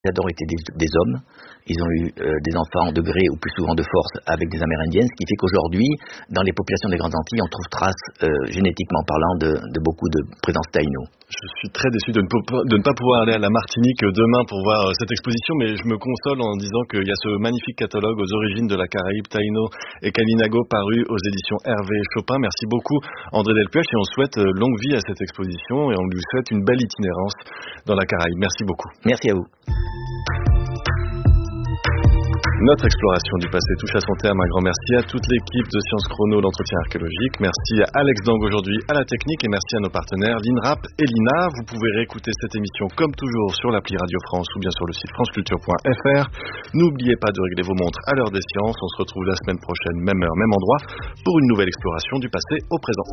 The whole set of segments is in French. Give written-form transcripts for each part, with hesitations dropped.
ambassadeurs étaient des hommes. Ils ont eu des enfants de gré ou plus souvent de force avec des Amérindiennes, ce qui fait qu'aujourd'hui, dans les populations des Grandes Antilles, on trouve trace, génétiquement parlant, de beaucoup de présence taïno. Je suis très déçu de ne pas pouvoir aller à la Martinique demain pour voir cette exposition, mais je me console en disant qu'il y a ce magnifique catalogue aux origines de la Caraïbe, Taïno et Kalinago, paru aux éditions Hervé Chopin. Merci beaucoup André Delpech, et on souhaite longue vie à cette exposition et on lui souhaite une belle itinérance dans la Caraïbe. Merci beaucoup. Merci à vous. Notre exploration du passé touche à son terme. Un grand merci à toute l'équipe de Sciences Chrono, l'entretien archéologique. Merci à Alex Dang aujourd'hui à la technique et merci à nos partenaires l'INRAP et l'INA. Vous pouvez réécouter cette émission comme toujours sur l'appli Radio France ou bien sur le site franceculture.fr. N'oubliez pas de régler vos montres à l'heure des sciences. On se retrouve la semaine prochaine, même heure, même endroit, pour une nouvelle exploration du passé au présent.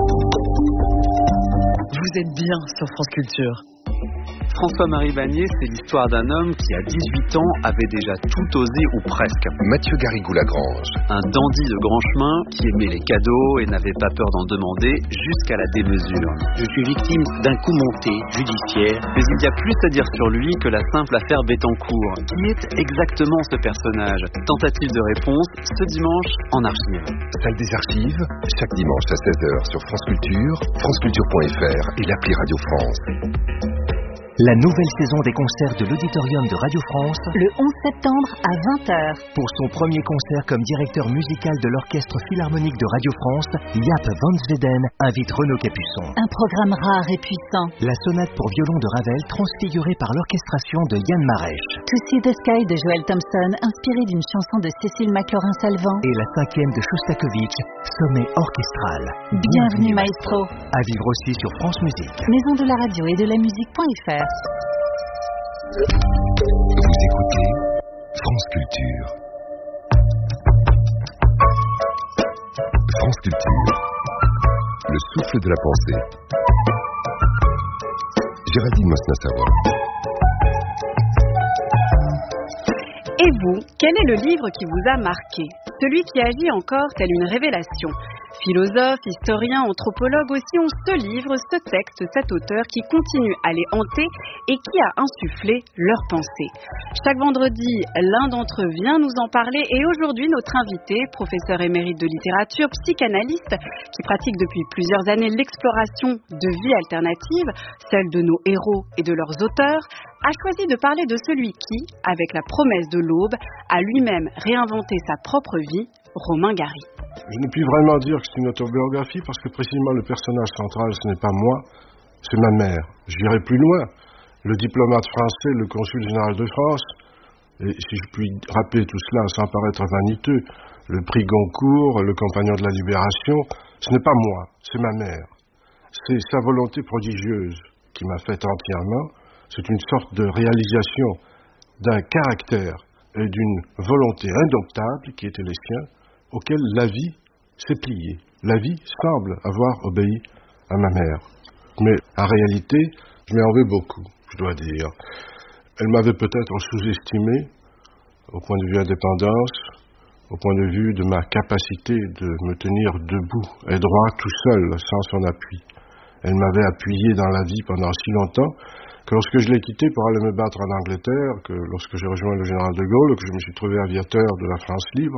Vous êtes bien sur France Culture. François-Marie Bagné, c'est l'histoire d'un homme qui, à 18 ans, avait déjà tout osé ou presque. Mathieu Garrigou-Lagrange. Un dandy de grand chemin qui aimait les cadeaux et n'avait pas peur d'en demander jusqu'à la démesure. Je suis victime d'un coup monté judiciaire. Mais il y a plus à dire sur lui que la simple affaire Bettencourt. Qui est exactement ce personnage? Tentative de réponse ce dimanche en archive. Salle des archives, chaque dimanche à 16h sur France Culture, franceculture.fr et l'appli Radio France. La nouvelle saison des concerts de l'Auditorium de Radio France, le 11 septembre à 20h. Pour son premier concert comme directeur musical de l'Orchestre Philharmonique de Radio France, Jaap van Zweden invite Renaud Capuçon. Un programme rare et puissant. La sonate pour violon de Ravel transfigurée par l'orchestration de Yann Marèche. To See the Sky de Joel Thompson, inspiré d'une chanson de Cécile McLaurin-Salvant. Et la 5e de Shostakovich, sommet orchestral. Bienvenue maestro. À vivre aussi sur France Musique. Maison de la radio et de la musique.fr. Vous écoutez France Culture. France Culture. Le souffle de la pensée. Géraldine Mosna-Savoie. Et vous, quel est le livre qui vous a marqué? Celui qui agit encore tel une révélation. Philosophes, historiens, anthropologues aussi ont ce livre, ce texte, cet auteur qui continue à les hanter et qui a insufflé leurs pensées. Chaque vendredi, l'un d'entre eux vient nous en parler et aujourd'hui, notre invité, professeur émérite de littérature, psychanalyste, qui pratique depuis plusieurs années l'exploration de vie alternative, celle de nos héros et de leurs auteurs, a choisi de parler de celui qui, avec la promesse de l'aube, a lui-même réinventé sa propre vie, Romain Gary. Je ne puis vraiment dire que c'est une autobiographie parce que précisément le personnage central, ce n'est pas moi, c'est ma mère. J'irai plus loin. Le diplomate français, le consul général de France, et si je puis rappeler tout cela sans paraître vaniteux, le prix Goncourt, le compagnon de la Libération, ce n'est pas moi, c'est ma mère. C'est sa volonté prodigieuse qui m'a fait entièrement. C'est une sorte de réalisation d'un caractère et d'une volonté indomptable qui étaient les siens, auquel la vie s'est pliée. La vie semble avoir obéi à ma mère. Mais en réalité, je m'en veux beaucoup, je dois dire. Elle m'avait peut-être sous-estimé au point de vue indépendance, au point de vue de ma capacité de me tenir debout et droit tout seul, sans son appui. Elle m'avait appuyé dans la vie pendant si longtemps que lorsque je l'ai quittée pour aller me battre en Angleterre, que lorsque j'ai rejoint le général de Gaulle, que je me suis trouvé aviateur de la France libre,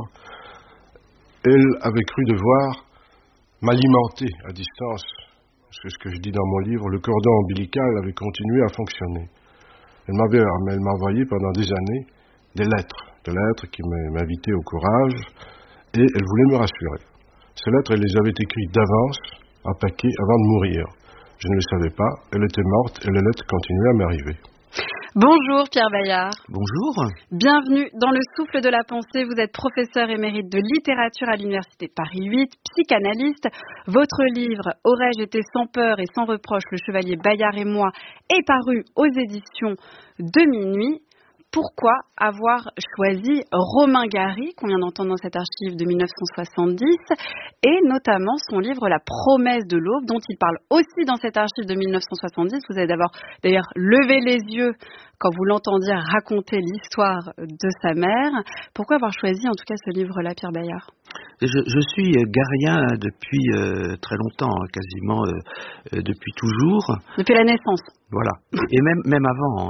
elle avait cru devoir m'alimenter à distance. C'est ce que je dis dans mon livre, le cordon ombilical avait continué à fonctionner. Elle m'a envoyé pendant des années des lettres qui m'invitaient au courage, et elle voulait me rassurer. Ces lettres, elle les avait écrites d'avance, en paquet, avant de mourir. Je ne le savais pas, elle était morte, et les lettres continuaient à m'arriver. Bonjour Pierre Bayard. Bonjour. Bienvenue dans le souffle de la pensée. Vous êtes professeur émérite de littérature à l'Université Paris 8, psychanalyste. Votre livre « Aurais-je été sans peur et sans reproche, le chevalier Bayard et moi » est paru aux éditions de Minuit. Pourquoi avoir choisi Romain Gary, qu'on vient d'entendre dans cette archive de 1970, et notamment son livre « La promesse de l'aube », dont il parle aussi dans cette archive de 1970. Vous avez d'ailleurs levé les yeux quand vous l'entendiez raconter l'histoire de sa mère. Pourquoi avoir choisi en tout cas ce livre-là, Pierre Bayard ? Je suis garien depuis très longtemps, quasiment depuis toujours. Depuis la naissance. Voilà, et même avant.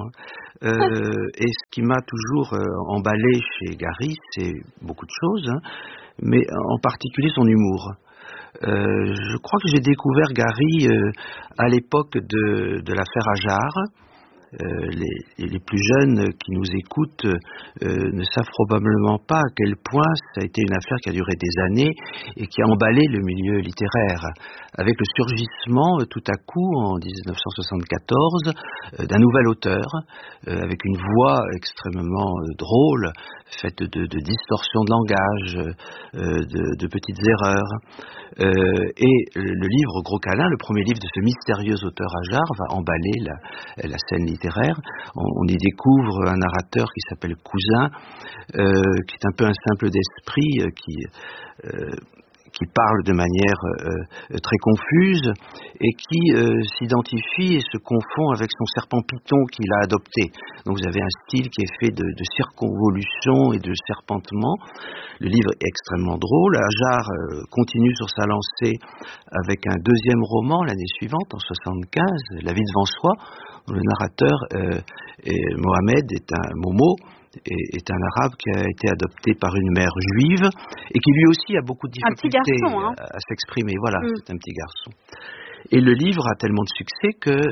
Et ce qui m'a toujours emballé chez Gary, c'est beaucoup de choses, mais en particulier son humour. Je crois que j'ai découvert Gary à l'époque de l'affaire Ajar. Les plus jeunes qui nous écoutent ne savent probablement pas à quel point ça a été une affaire qui a duré des années et qui a emballé le milieu littéraire, avec le surgissement tout à coup en 1974 d'un nouvel auteur avec une voix extrêmement drôle, faite de distorsions de langage, de petites erreurs, et le livre Gros Câlin, le premier livre de ce mystérieux auteur Ajar, va emballer la scène littéraire. On y découvre un narrateur qui s'appelle Cousin, qui est un peu un simple d'esprit, qui parle de manière très confuse et qui s'identifie et se confond avec son serpent python qu'il a adopté. Donc vous avez un style qui est fait de circonvolution et de serpentement. Le livre est extrêmement drôle. Ajar continue sur sa lancée avec un deuxième roman l'année suivante, en 1975, La vie devant soi. Le narrateur, Mohamed, est un arabe qui a été adopté par une mère juive et qui lui aussi a beaucoup de difficultés à s'exprimer. Voilà, c'est un petit garçon. Et le livre a tellement de succès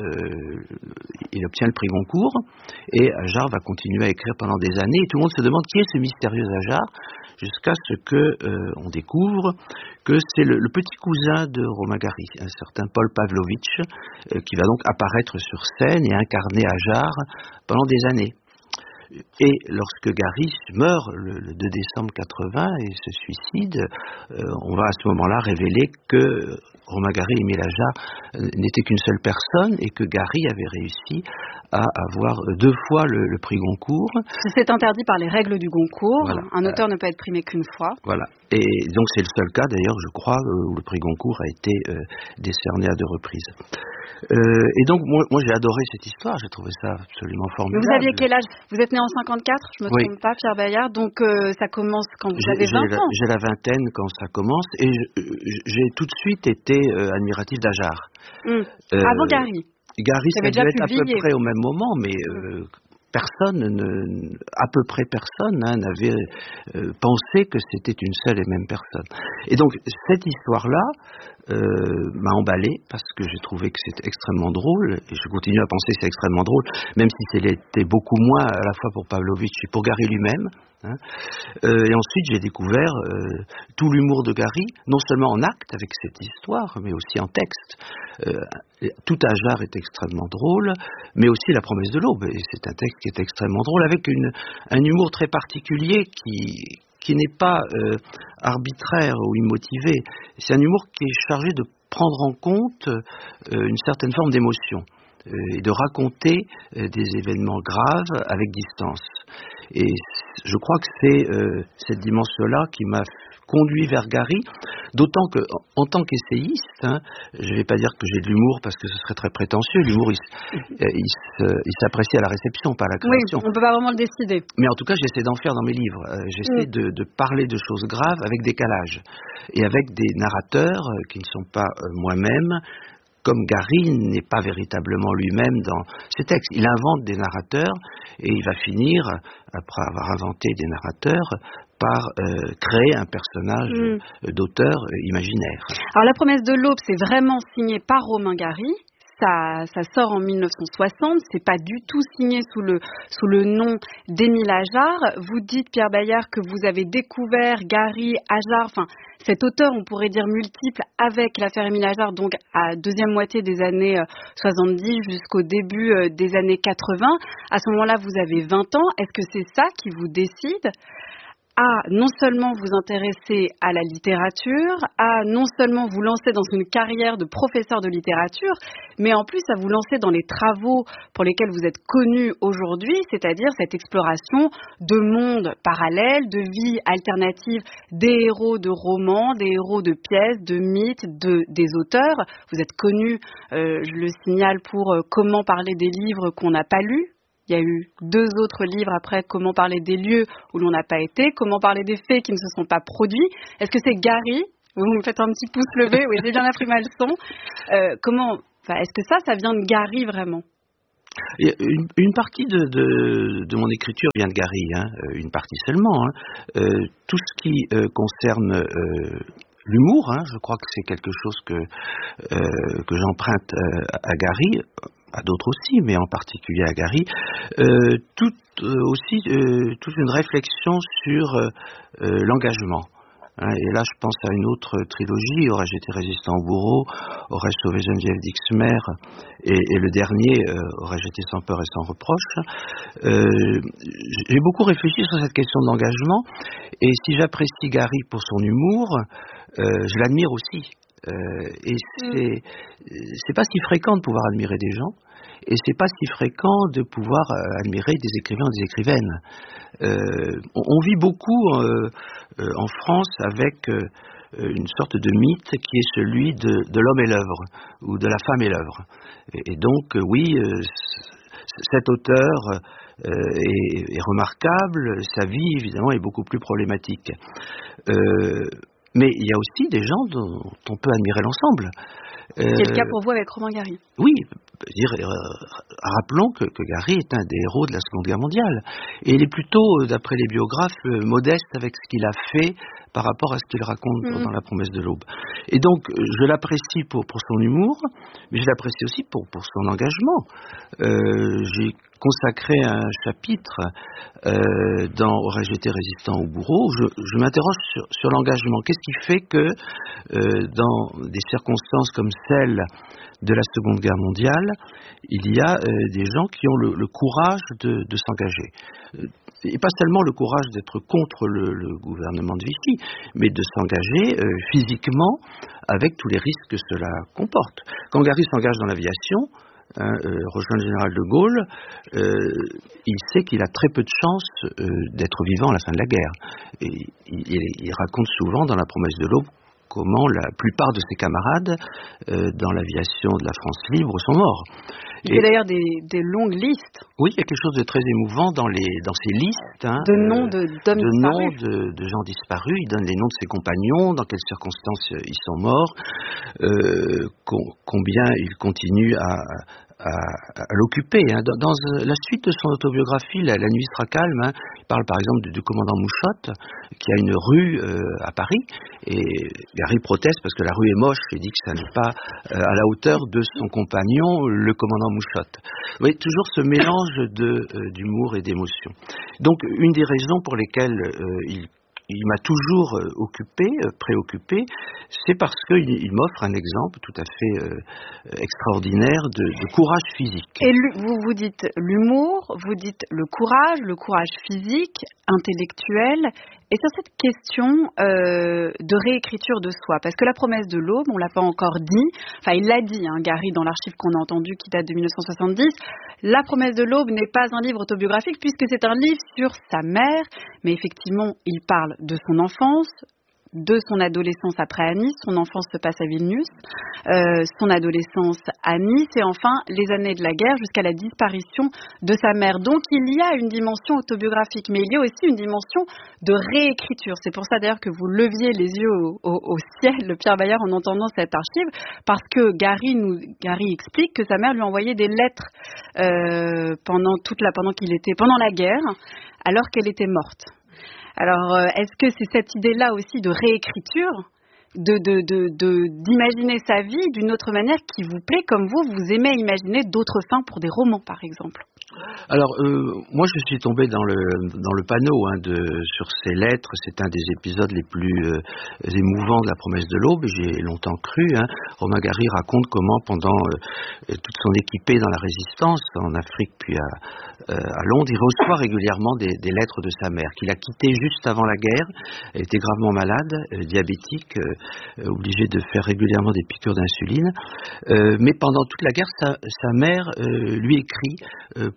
qu'il obtient le prix Goncourt, et Ajar va continuer à écrire pendant des années, et tout le monde se demande qui est ce mystérieux Ajar, jusqu'à ce qu'on découvre que c'est le petit cousin de Romain Gary, un certain Paul Pavlovitch, qui va donc apparaître sur scène et incarner Ajar pendant des années. Et lorsque Gary meurt le 2 décembre 80 et se suicide, on va à ce moment-là révéler que Romain Gary et Émile Ajar n'étaient qu'une seule personne et que Gary avait réussi à avoir 2 fois le prix Goncourt. C'est interdit par les règles du Goncourt. Voilà. Un auteur ne peut être primé qu'une fois. Voilà. Et donc c'est le seul cas d'ailleurs, je crois, où le prix Goncourt a été décerné à 2 reprises. Et donc moi j'ai adoré cette histoire, j'ai trouvé ça absolument formidable. Mais vous aviez quel âge ? Vous êtes né en 54, je ne me trompe pas, Pierre Bayard, donc ça commence quand vous avez 20 ans. J'ai la vingtaine quand ça commence, et j'ai tout de suite été admiratif d'Ajar. Avant Gary. Gary, ça devait être à peu près au même moment, mais à peu près personne n'avait pensé que c'était une seule et même personne. Et donc cette histoire-là m'a emballé parce que j'ai trouvé que c'était extrêmement drôle, et je continue à penser que c'est extrêmement drôle, même si c'était beaucoup moins à la fois pour Pavlovitch et pour Gary lui-même. Et ensuite j'ai découvert tout l'humour de Gary, non seulement en acte avec cette histoire, mais aussi en texte. Tout Ajar est extrêmement drôle, mais aussi La promesse de l'aube, et c'est un texte qui est extrêmement drôle, avec un humour très particulier qui n'est pas arbitraire ou immotivé. C'est un humour qui est chargé de prendre en compte une certaine forme d'émotion et de raconter des événements graves avec distance. Et je crois que c'est cette dimension-là qui m'a conduit vers Gary, d'autant que en tant qu'essayiste, je ne vais pas dire que j'ai de l'humour parce que ce serait très prétentieux. L'humour, il s'apprécie à la réception, pas à la création. Oui, on ne peut pas vraiment le décider. Mais en tout cas, j'essaie d'en faire dans mes livres. J'essaie de parler de choses graves avec décalage et avec des narrateurs qui ne sont pas moi-même. Comme Gary n'est pas véritablement lui-même dans ses textes. Il invente des narrateurs et il va finir, après avoir inventé des narrateurs, par créer un personnage d'auteur imaginaire. Alors La promesse de l'aube, c'est vraiment signé par Romain Gary. Ça sort en 1960, c'est pas du tout signé sous le nom d'Émile Ajar. Vous dites, Pierre Bayard, que vous avez découvert Gary, Ajar, enfin cet auteur, on pourrait dire multiple, avec l'affaire Émile Ajar, donc à deuxième moitié des années 70 jusqu'au début des années 80. À ce moment-là, vous avez 20 ans. Est-ce que c'est ça qui vous décide à non seulement vous intéresser à la littérature, à non seulement vous lancer dans une carrière de professeur de littérature, mais en plus à vous lancer dans les travaux pour lesquels vous êtes connu aujourd'hui, c'est-à-dire cette exploration de mondes parallèles, de vies alternatives des héros de romans, des héros de pièces, de mythes, des auteurs. Vous êtes connu, je le signale, pour Comment parler des livres qu'on n'a pas lus. Il y a eu 2 autres livres après, comment parler des lieux où l'on n'a pas été, comment parler des faits qui ne se sont pas produits. Est-ce que c'est Gary? Vous me faites un petit pouce levé, oui, j'ai bien appris ma leçon. Est-ce que ça vient de Gary vraiment? Une partie de mon écriture vient de Gary, une partie seulement. Tout ce qui concerne l'humour, je crois que c'est quelque chose que j'emprunte à Gary, à d'autres aussi, mais en particulier à Gary. Toute une réflexion sur l'engagement. Et là, je pense à une autre trilogie, Aurais-je été résistant au bourreau, Aurais-je sauvé Geneviève d'Ixmer, et le dernier, Aurais-je été sans peur et sans reproche. J'ai beaucoup réfléchi sur cette question de l'engagement, et si j'apprécie Gary pour son humour, je l'admire aussi. Et c'est pas si fréquent de pouvoir admirer des gens, et c'est pas si fréquent de pouvoir admirer des écrivains ou des écrivaines. On vit beaucoup en France avec une sorte de mythe qui est celui de l'homme et l'œuvre, ou de la femme et l'œuvre. Et donc, oui, cet auteur est remarquable, sa vie, évidemment, est beaucoup plus problématique. Mais il y a aussi des gens dont on peut admirer l'ensemble. C'est le cas pour vous avec Romain Gary. Oui, rappelons que Gary est un des héros de la Seconde Guerre mondiale. Et il est plutôt, d'après les biographes, modeste avec ce qu'il a fait par rapport à ce qu'il raconte dans La promesse de l'aube. Et donc, je l'apprécie pour son humour, mais je l'apprécie aussi pour son engagement. J'ai consacré un chapitre dans Aurais-je été résistant au bourreau. Je m'interroge sur l'engagement. Qu'est-ce qui fait que dans des circonstances comme celle de la Seconde Guerre mondiale, il y a des gens qui ont le courage de s'engager. Et pas seulement le courage d'être contre le gouvernement de Vichy, mais de s'engager physiquement avec tous les risques que cela comporte. Quand Gary s'engage dans l'aviation, rejoint le général de Gaulle, il sait qu'il a très peu de chances d'être vivant à la fin de la guerre. Et il raconte souvent dans La promesse de l'aube comment la plupart de ses camarades dans l'aviation de la France libre sont morts. Il y a d'ailleurs des longues listes. Oui, il y a quelque chose de très émouvant dans ces listes. De noms d'hommes disparus. De noms de gens disparus. Il donne les noms de ses compagnons, dans quelles circonstances ils sont morts, combien ils continuent à l'occuper. Dans la suite de son autobiographie, La nuit sera calme, il parle par exemple du commandant Mouchotte, qui a une rue à Paris, et Gary proteste parce que la rue est moche, et dit que ça n'est pas à la hauteur de son compagnon, le commandant Mouchotte. Vous voyez, toujours ce mélange d'humour et d'émotion. Donc, une des raisons pour lesquelles il m'a toujours préoccupé, c'est parce qu'il m'offre un exemple tout à fait extraordinaire de courage physique. Et vous dites l'humour, vous dites le courage physique, intellectuel, et sur cette question de réécriture de soi, parce que La promesse de l'aube, on l'a pas encore dit, enfin il l'a dit, Gary, dans l'archive qu'on a entendu qui date de 1970, La promesse de l'aube n'est pas un livre autobiographique puisque c'est un livre sur sa mère, mais effectivement il parle de son enfance, de son adolescence après à Nice, son enfance se passe à Vilnius, son adolescence à Nice et enfin les années de la guerre jusqu'à la disparition de sa mère. Donc il y a une dimension autobiographique, mais il y a aussi une dimension de réécriture. C'est pour ça d'ailleurs que vous leviez les yeux au ciel, Pierre Bayard, en entendant cette archive, parce que Gary explique que sa mère lui envoyait des lettres pendant la guerre, alors qu'elle était morte. Alors, est-ce que c'est cette idée-là aussi de réécriture, d'imaginer sa vie d'une autre manière qui vous plaît, comme vous aimez imaginer d'autres fins pour des romans, par exemple? Alors, moi je suis tombé dans le panneau sur ces lettres. C'est un des épisodes les plus émouvants de La promesse de l'aube. J'ai longtemps cru. Romain Gary raconte comment pendant toute son équipée dans la résistance, en Afrique puis à Londres, il reçoit régulièrement des lettres de sa mère, qu'il a quittée juste avant la guerre. Elle était gravement malade, diabétique, obligée de faire régulièrement des piqûres d'insuline. Mais pendant toute la guerre, sa mère lui écrit pour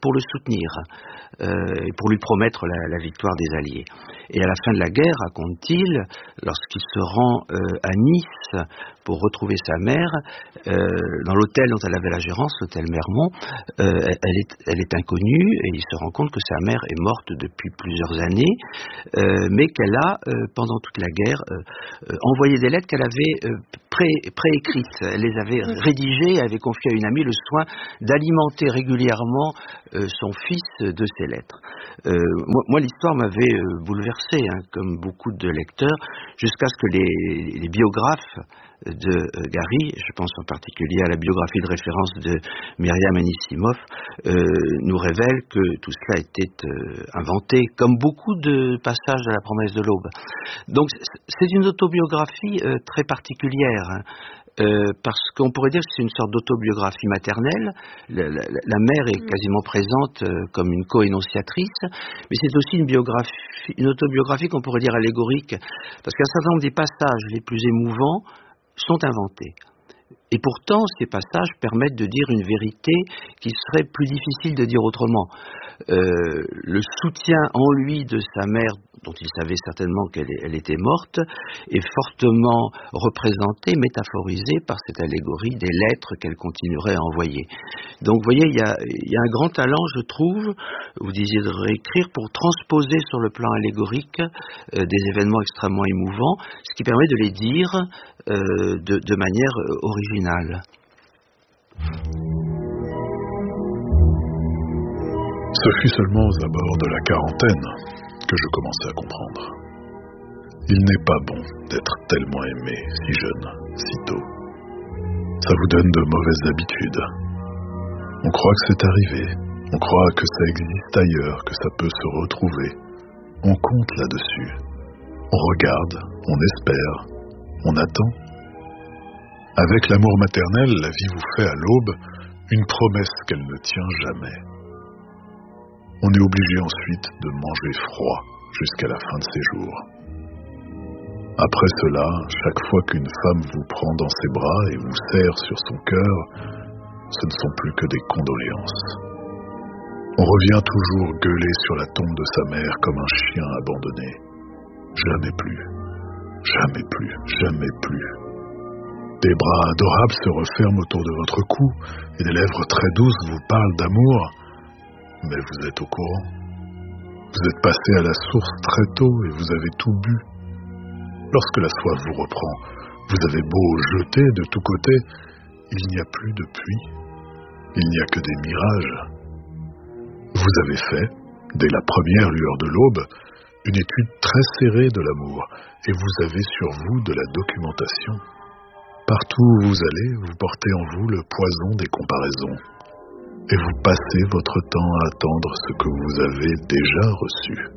pour le soutenir, et pour lui promettre la victoire des Alliés. Et à la fin de la guerre, raconte-t-il, lorsqu'il se rend à Nice pour retrouver sa mère, dans l'hôtel dont elle avait la gérance, l'hôtel Mermont, elle est inconnue et il se rend compte que sa mère est morte depuis plusieurs années, mais qu'elle a, pendant toute la guerre, envoyé des lettres qu'elle avait préécrites. Elle les avait rédigées et avait confié à une amie le soin d'alimenter régulièrement son fils de ces lettres. Moi, l'histoire m'avait bouleversé, comme beaucoup de lecteurs, jusqu'à ce que les biographes de Gary, je pense en particulier à la biographie de référence de Myriam Anisimov, nous révèlent que tout cela était inventé, comme beaucoup de passages de La promesse de l'aube. Donc c'est une autobiographie très particulière, parce qu'on pourrait dire que c'est une sorte d'autobiographie maternelle. La mère est quasiment présente comme une co-énonciatrice, mais c'est aussi une autobiographie qu'on pourrait dire allégorique, parce qu'un certain nombre des passages les plus émouvants sont inventés. Et pourtant, ces passages permettent de dire une vérité qui serait plus difficile de dire autrement. Le soutien en lui de sa mère, dont il savait certainement qu'elle était morte, est fortement représenté, métaphorisé par cette allégorie des lettres qu'elle continuerait à envoyer. Donc, vous voyez, il y a un grand talent, je trouve, vous disiez de réécrire, pour transposer sur le plan allégorique des événements extrêmement émouvants, ce qui permet de les dire de manière originale. Ce fut seulement aux abords de la quarantaine que je commençai à comprendre. Il n'est pas bon d'être tellement aimé si jeune, si tôt. Ça vous donne de mauvaises habitudes. On croit que c'est arrivé, on croit que ça existe ailleurs, que ça peut se retrouver. On compte là-dessus. On regarde, on espère, on attend. Avec l'amour maternel, la vie vous fait à l'aube une promesse qu'elle ne tient jamais. On est obligé ensuite de manger froid jusqu'à la fin de ses jours. Après cela, chaque fois qu'une femme vous prend dans ses bras et vous serre sur son cœur, ce ne sont plus que des condoléances. On revient toujours gueuler sur la tombe de sa mère comme un chien abandonné. Jamais plus, jamais plus, jamais plus. Des bras adorables se referment autour de votre cou et des lèvres très douces vous parlent d'amour. Mais vous êtes au courant. Vous êtes passé à la source très tôt et vous avez tout bu. Lorsque la soif vous reprend, vous avez beau jeter de tous côtés, il n'y a plus de puits. Il n'y a que des mirages. Vous avez fait, dès la première lueur de l'aube, une étude très serrée de l'amour et vous avez sur vous de la documentation. Partout où vous allez, vous portez en vous le poison des comparaisons. Et vous passez votre temps à attendre ce que vous avez déjà reçu.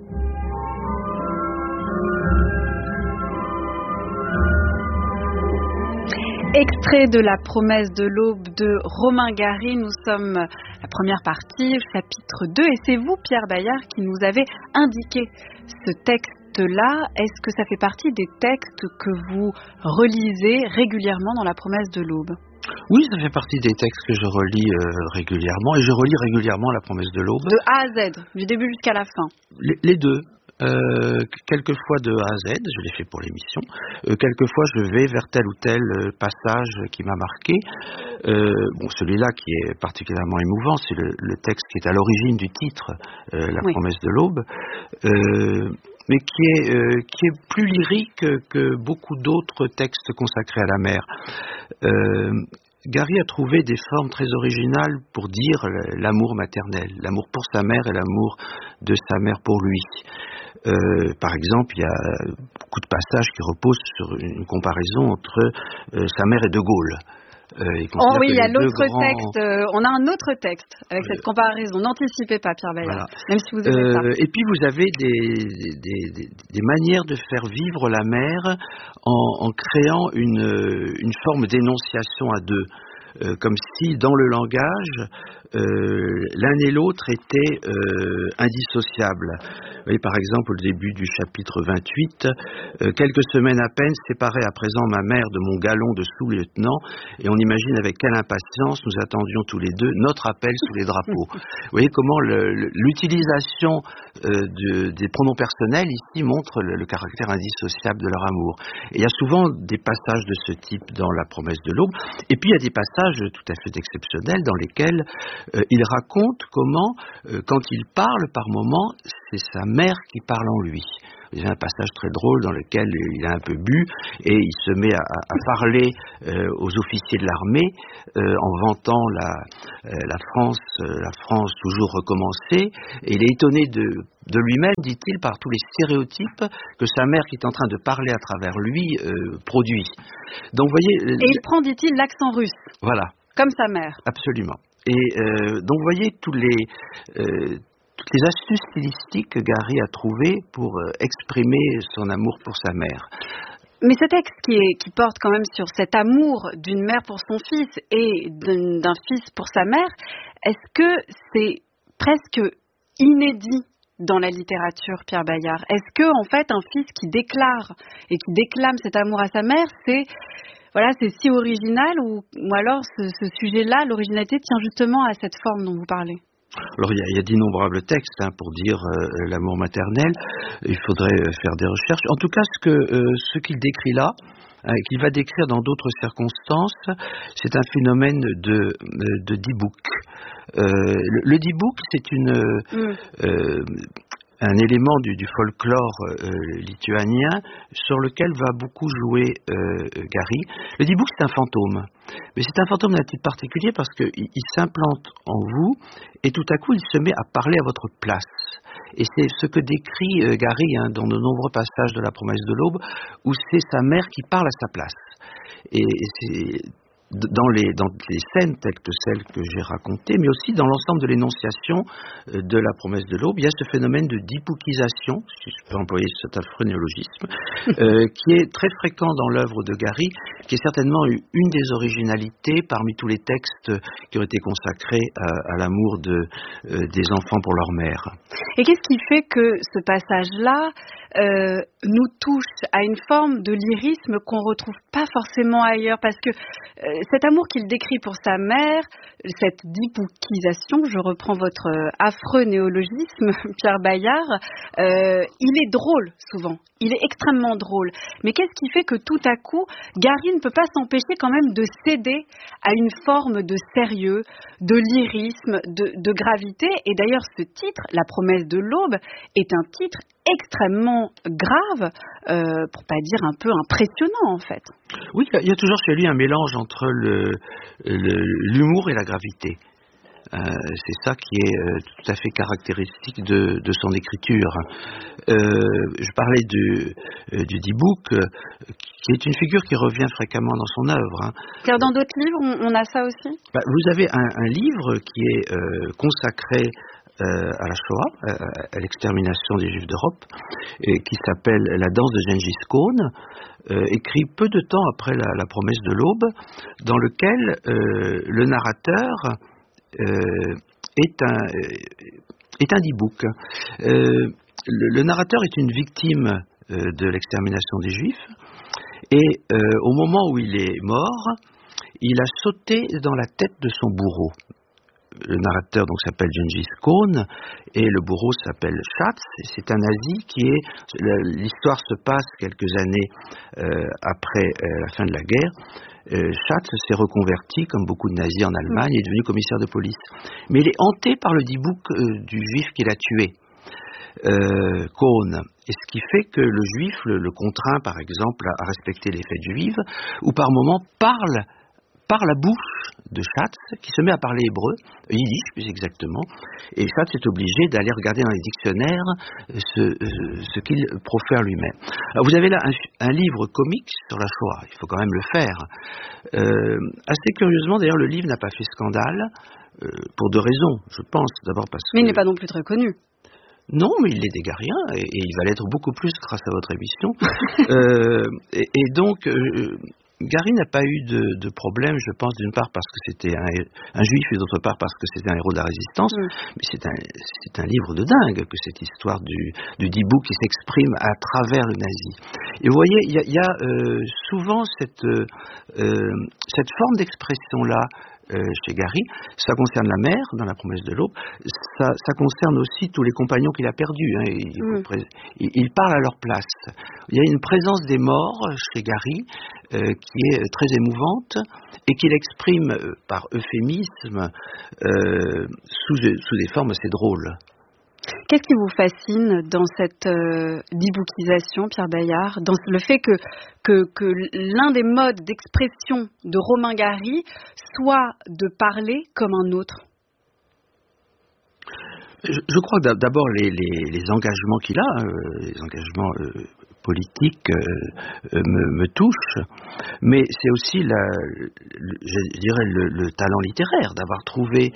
Extrait de La promesse de l'aube de Romain Gary. Nous sommes la première partie, chapitre 2. Et c'est vous, Pierre Bayard, qui nous avez indiqué ce texte-là. Est-ce que ça fait partie des textes que vous relisez régulièrement dans La promesse de l'aube ? Oui, ça fait partie des textes que je relis régulièrement, et je relis régulièrement La promesse de l'aube. De A à Z, du début jusqu'à la fin. Les deux. Quelquefois de A à Z, je l'ai fait pour l'émission. Quelquefois, je vais vers tel ou tel passage qui m'a marqué. Celui-là qui est particulièrement émouvant, c'est le texte qui est à l'origine du titre, La promesse de l'aube. Mais qui est plus lyrique que beaucoup d'autres textes consacrés à la mer. Gary a trouvé des formes très originales pour dire l'amour maternel, l'amour pour sa mère et l'amour de sa mère pour lui. Par exemple, il y a beaucoup de passages qui reposent sur une comparaison entre sa mère et De Gaulle. Oui, il y a l'autre texte. On a un autre texte avec cette comparaison. N'anticipez pas, Pierre Bayard, même si vous aimez ça. Et puis vous avez des manières de faire vivre la mer en créant une forme d'énonciation à deux. Comme si dans le langage, l'un et l'autre étaient indissociables. Vous voyez, par exemple, au début du chapitre 28, quelques semaines à peine séparaient à présent ma mère de mon galon de sous-lieutenant, et on imagine avec quelle impatience nous attendions tous les deux notre appel sous les drapeaux. Vous voyez comment l'utilisation des pronoms personnels ici montre le caractère indissociable de leur amour. Et il y a souvent des passages de ce type dans La promesse de l'aube, et puis il y a des passages tout à fait exceptionnels dans lesquels il raconte comment, quand il parle par moments, c'est sa mère qui parle en lui. Il y a un passage très drôle dans lequel il a un peu bu et il se met à parler aux officiers de l'armée en vantant la France toujours recommencée. Et il est étonné de lui-même, dit-il, par tous les stéréotypes que sa mère, qui est en train de parler à travers lui, produit. Donc, vous voyez, et il prend, dit-il, l'accent russe. Voilà. Comme sa mère. Absolument. Et donc, vous voyez, toutes les astuces stylistiques que Gary a trouvées pour exprimer son amour pour sa mère. Mais ce texte qui porte quand même sur cet amour d'une mère pour son fils et d'un fils pour sa mère, est-ce que c'est presque inédit dans la littérature, Pierre Bayard? Est-ce que, en fait, un fils qui déclare et qui déclame cet amour à sa mère, c'est si original, ou alors ce sujet-là, l'originalité tient justement à cette forme dont vous parlez? Alors, il y a d'innombrables textes pour dire l'amour maternel. Il faudrait faire des recherches. En tout cas, ce qu'il décrit là, qu'il va décrire dans d'autres circonstances, c'est un phénomène de dibouk. Le dibouk, c'est un élément du folklore lituanien sur lequel va beaucoup jouer Gary. Le dibouk, c'est un fantôme. Mais c'est un fantôme d'un type particulier parce qu'il s'implante en vous et tout à coup, il se met à parler à votre place. Et c'est ce que décrit Gary dans de nombreux passages de La promesse de l'aube, où c'est sa mère qui parle à sa place. Et c'est dans les scènes telles que celles que j'ai racontées, mais aussi dans l'ensemble de l'énonciation de La promesse de l'aube, il y a ce phénomène de diboukisation, si je peux employer cet affreux néologisme, qui est très fréquent dans l'œuvre de Gary, qui est certainement une des originalités parmi tous les textes qui ont été consacrés à l'amour des enfants pour leur mère. Et qu'est-ce qui fait que ce passage-là nous touche à une forme de lyrisme qu'on retrouve pas forcément ailleurs, parce que cet amour qu'il décrit pour sa mère, cette diboukisation, je reprends votre affreux néologisme, Pierre Bayard, il est drôle souvent, il est extrêmement drôle. Mais qu'est-ce qui fait que tout à coup, Gary ne peut pas s'empêcher quand même de céder à une forme de sérieux, de lyrisme, de gravité? Et d'ailleurs, ce titre, La promesse de l'aube, est un titre extrêmement grave, pour pas dire un peu impressionnant en fait. Oui, il y a toujours chez lui un mélange entre l'humour et la gravité. C'est ça qui est tout à fait caractéristique de son écriture. Je parlais du dibouk, qui est une figure qui revient fréquemment dans son œuvre. Car dans d'autres livres, on a ça aussi? Vous avez un livre qui est consacré à la Shoah, à l'extermination des Juifs d'Europe, qui s'appelle La danse de Gengis Khan, écrit peu de temps après la promesse de l'aube, dans lequel le narrateur est un dibouk. Le narrateur est une victime de l'extermination des Juifs, et au moment où il est mort, il a sauté dans la tête de son bourreau. Le narrateur donc s'appelle Gengis Khan et le bourreau s'appelle Schatz. C'est un nazi l'histoire se passe quelques années après la fin de la guerre. Schatz s'est reconverti, comme beaucoup de nazis en Allemagne, et est devenu commissaire de police. Mais il est hanté par le dibouk du juif qu'il a tué, Khan. Et ce qui fait que le juif le contraint, par exemple, à respecter les fêtes juives, ou par moments parle par la bouche de Schatz, qui se met à parler hébreu, yiddish plus exactement, et Schatz est obligé d'aller regarder dans les dictionnaires ce qu'il profère lui-même. Alors vous avez là un livre comique sur la Shoah, il faut quand même le faire. Assez curieusement, d'ailleurs, le livre n'a pas fait scandale, pour deux raisons, je pense. D'abord parce que... Mais il n'est pas non plus très connu. Non, mais il est des Gariens, et il va l'être beaucoup plus grâce à votre émission. Et donc... Gary n'a pas eu de problème, je pense, d'une part parce que c'était un juif et d'autre part parce que c'était un héros de la résistance. Mais c'est un livre de dingue que cette histoire du dibou qui s'exprime à travers le nazi. Et vous voyez, il y a souvent cette forme d'expression-là chez Gary. Ça concerne la mère dans La promesse de l'aube, ça concerne aussi tous les compagnons qu'il a perdus, hein. Il parle à leur place. Il y a une présence des morts chez Gary qui est très émouvante et qu'il exprime par euphémisme sous des formes assez drôles. Qu'est-ce qui vous fascine dans cette diboukisation, Pierre Bayard, dans le fait que l'un des modes d'expression de Romain Gary soit de parler comme un autre? Je crois que d'abord les engagements qu'il a, les engagements politiques me touchent, mais c'est aussi je dirais le talent littéraire d'avoir trouvé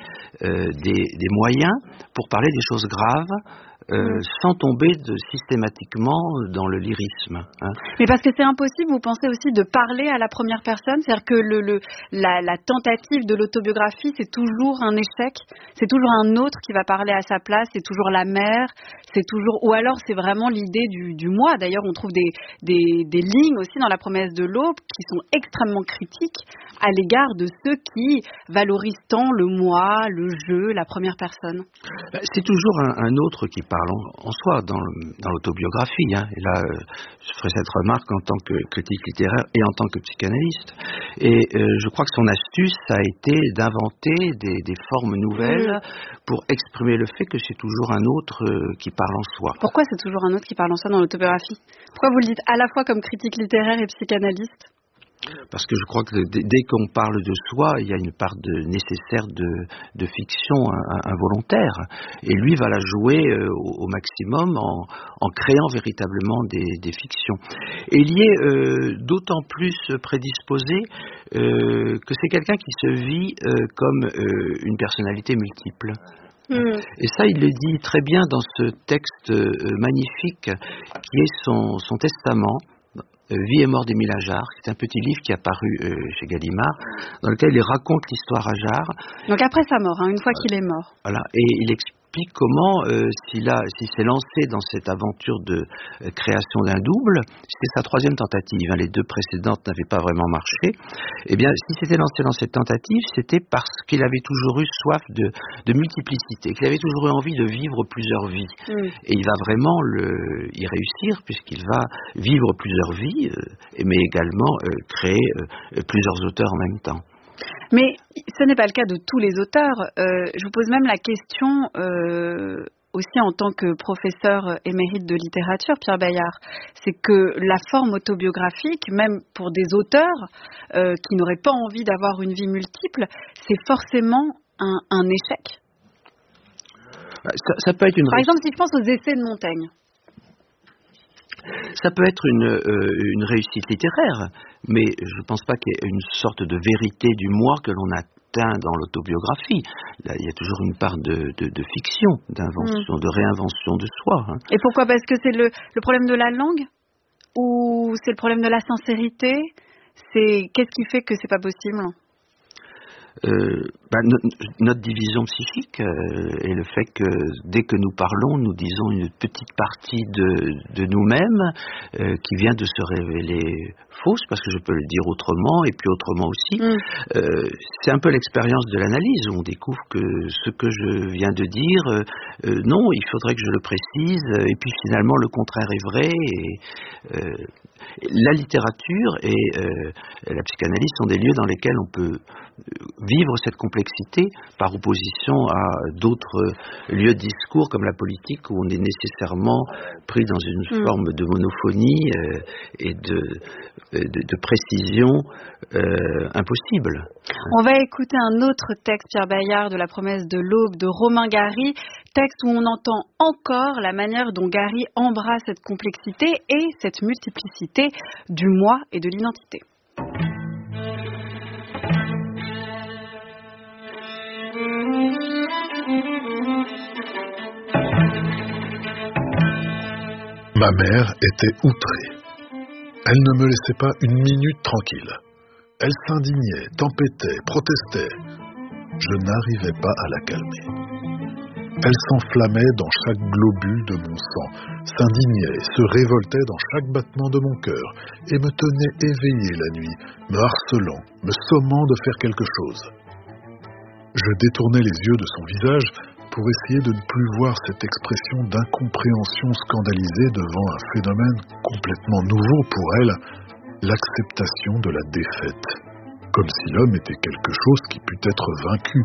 des moyens pour parler des choses graves sans tomber systématiquement dans le lyrisme. Hein. Mais parce que c'est impossible, vous pensez aussi, de parler à la première personne, c'est-à-dire que la tentative de l'autobiographie, c'est toujours un échec, c'est toujours un autre qui va parler à sa place, c'est toujours la mère, c'est toujours, ou alors c'est vraiment l'idée du moi. D'ailleurs, on trouve des lignes aussi dans La promesse de l'aube qui sont extrêmement critiques à l'égard de ceux qui valorisent tant le moi, le jeu, la première personne. C'est toujours un autre qui parle en soi dans l'autobiographie. Hein. Et là, je ferai cette remarque en tant que critique littéraire et en tant que psychanalyste. Et je crois que son astuce a été d'inventer des formes nouvelles pour exprimer le fait que c'est toujours un autre qui parle en soi. Pourquoi c'est toujours un autre qui parle en soi dans l'autobiographie? Pourquoi vous le dites à la fois comme critique littéraire et psychanalyste? Parce que je crois que dès qu'on parle de soi, il y a une part nécessaire de fiction involontaire. Et lui va la jouer au maximum en créant véritablement des fictions. Et il y est d'autant plus prédisposé que c'est quelqu'un qui se vit comme une personnalité multiple. Et ça, il le dit très bien dans ce texte magnifique qui est son testament. Vie et mort d'Émile Ajar, c'est un petit livre qui est apparu chez Gallimard, dans lequel il raconte l'histoire Ajar. Donc après sa mort, une fois qu'il est mort. Voilà, et il explique comment, s'il s'est lancé dans cette aventure de création d'un double, c'était sa troisième tentative, les deux précédentes n'avaient pas vraiment marché. Eh bien, s'il s'était lancé dans cette tentative, c'était parce qu'il avait toujours eu soif de multiplicité, qu'il avait toujours eu envie de vivre plusieurs vies. Et il va vraiment y réussir, puisqu'il va vivre plusieurs vies, mais également créer plusieurs auteurs en même temps. Mais ce n'est pas le cas de tous les auteurs. Je vous pose même la question aussi en tant que professeur émérite de littérature, Pierre Bayard. C'est que la forme autobiographique, même pour des auteurs qui n'auraient pas envie d'avoir une vie multiple, c'est forcément un échec. Ça peut être Par exemple, si je pense aux essais de Montaigne. Ça peut être une réussite littéraire, mais je ne pense pas qu'il y ait une sorte de vérité du moi que l'on atteint dans l'autobiographie. Là, il y a toujours une part de fiction, d'invention, de réinvention de soi. Hein. Et pourquoi? Parce que c'est le problème de la langue? Ou c'est le problème de la sincérité? Qu'est-ce qui fait que c'est pas possible? Notre division psychique et le fait que dès que nous parlons, nous disons une petite partie de nous-mêmes qui vient de se révéler fausse, parce que je peux le dire autrement et puis autrement aussi. C'est un peu l'expérience de l'analyse où on découvre que ce que je viens de dire, non, il faudrait que je le précise, et puis finalement le contraire est vrai. Et la littérature et la psychanalyse sont des lieux dans lesquels on peut vivre cette complexité par opposition à d'autres lieux de discours comme la politique où on est nécessairement pris dans une forme de monophonie et de précision impossible. On va écouter un autre texte, Pierre Bayard, de La promesse de l'aube de Romain Gary, texte où on entend encore la manière dont Gary embrasse cette complexité et cette multiplicité du moi et de l'identité. Ma mère était outrée. Elle ne me laissait pas une minute tranquille. Elle s'indignait, tempêtait, protestait. Je n'arrivais pas à la calmer. Elle s'enflammait dans chaque globule de mon sang, s'indignait, se révoltait dans chaque battement de mon cœur, et me tenait éveillé la nuit, me harcelant, me sommant de faire quelque chose. Je détournais les yeux de son visage pour essayer de ne plus voir cette expression d'incompréhension scandalisée devant un phénomène complètement nouveau pour elle, l'acceptation de la défaite, comme si l'homme était quelque chose qui pût être vaincu.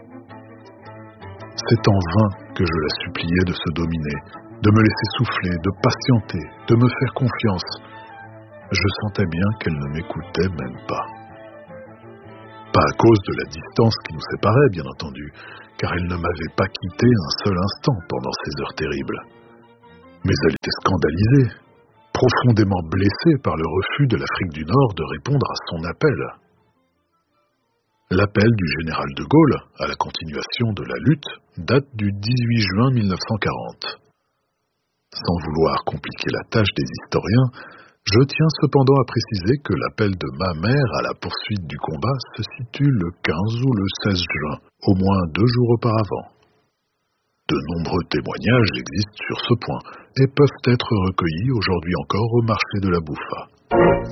C'est en vain que je la suppliais de se dominer, de me laisser souffler, de patienter, de me faire confiance. Je sentais bien qu'elle ne m'écoutait même pas. Pas à cause de la distance qui nous séparait, bien entendu, car elle ne m'avait pas quitté un seul instant pendant ces heures terribles. Mais elle était scandalisée, profondément blessée par le refus de l'Afrique du Nord de répondre à son appel. L'appel du général de Gaulle à la continuation de la lutte date du 18 juin 1940. Sans vouloir compliquer la tâche des historiens, je tiens cependant à préciser que l'appel de ma mère à la poursuite du combat se situe le 15 ou le 16 juin, au moins 2 jours auparavant. De nombreux témoignages existent sur ce point et peuvent être recueillis aujourd'hui encore au marché de la Bouffa.